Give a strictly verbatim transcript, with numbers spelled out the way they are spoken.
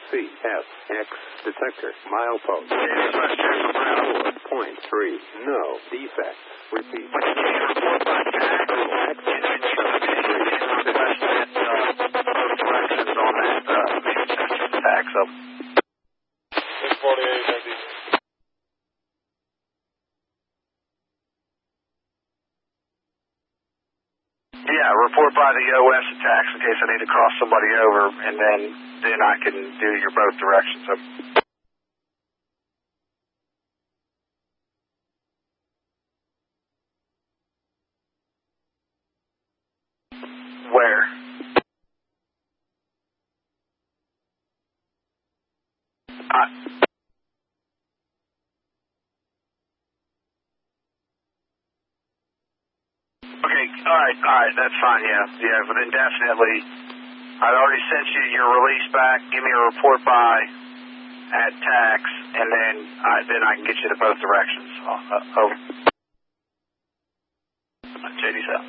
C S X detector milepost four point three. No defects. Repeat. Report by tax. And then show me any questions, uh, directions on that, uh, tax of six forty-eight, maybe. Yeah, report by the O S attacks in case I need to cross somebody over, and then then I can do your both directions. So, where? Uh, okay, all right, all right, that's fine. Yeah, yeah, but then definitely, I've already sent you your release back. Give me a report by at tax, and then I then I can get you to both directions. Uh, over. J D seven.